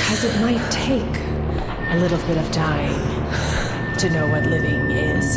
as it might take a little bit of dying to know what living is.